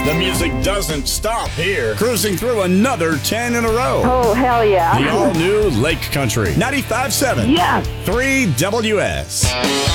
The music doesn't stop here. Cruising through another 10 in a row. Oh, hell yeah. The all-new Lake Country 95.7. Yes. 3WS.